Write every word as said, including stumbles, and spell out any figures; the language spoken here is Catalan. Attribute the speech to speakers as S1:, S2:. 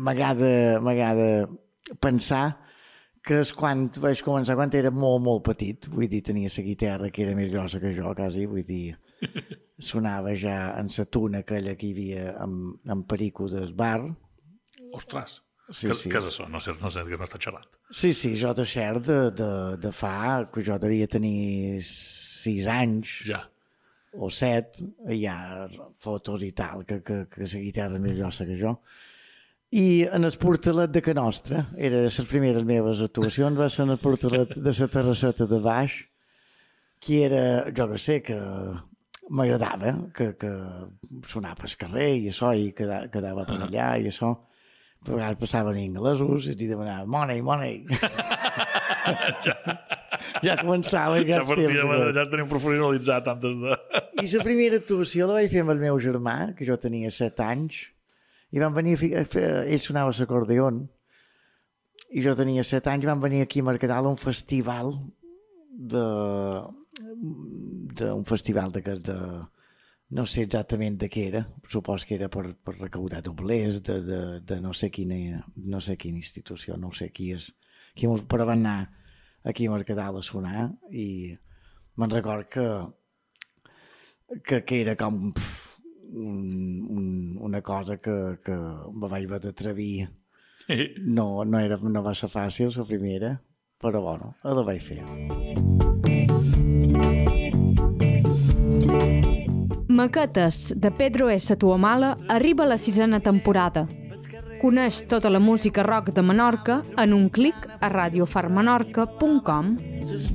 S1: m'agrada m'agrada pensar que és quan vaig començar, quan era molt, molt petit, vull dir, tenia la guitarra que era més grossa que jo, quasi, vull dir, sonava ja en la tuna aquella que hi havia amb, amb Perico del bar.
S2: Ostres,
S1: sí,
S2: que,
S1: sí.
S2: que és això? No sé, no sé què m'està xerrant.
S1: Sí, sí, jo de cert de, de, de fa, que jo devia tenir sis anys,
S2: ja.
S1: o set, hi ha fotos i tal, que, que, que la guitarra és més grossa que jo. I en el portalet de Can Nostra, era les primeres meves actuacions, va ser en el portalet de la terrasseta de baix, que era, jo que sé, que m'agradava, que, que sonava pel carrer i això, i quedava, quedava per allà i això. A vegades passaven inglesos i demanaven money, money.
S2: ja.
S1: ja començava.
S2: Ja, partia, ja tenim professionalitzat antes de...
S1: I la primera actuació la vaig fer amb el meu germà, que jo tenia set anys, i van venir a fer, ell sonava l'acordeon, i jo tenia set anys, van venir aquí a Mercadal a un festival de, de un festival de, de no sé exactament de què era, supos que era per, per recaudar doblers de, de, de no sé quina no sé quina institució, no sé qui és, qui, però van anar aquí a Mercadal a sonar i me'n record que, que, que era com... Pff, Un, un, una cosa que, que me vaig haver d'atrevir. No, no, era, no va ser fàcil la primera, però bueno, la vaig fer.
S3: Maquetes de Pedro S. Tuamala arriba a la sisena temporada. Coneix tota la música rock de Menorca en un clic a radio far menorca punt com.